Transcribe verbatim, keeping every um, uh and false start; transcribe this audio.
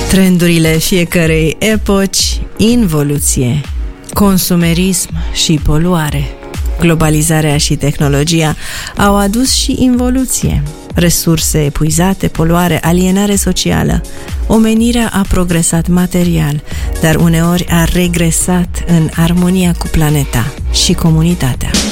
Trendurile fiecărei epoci, involuție, consumerism și poluare. Globalizarea și tehnologia au adus și involuție. Resurse epuizate, poluare, alienare socială. Omenirea a progresat material, dar uneori a regresat în armonia cu planeta și comunitatea.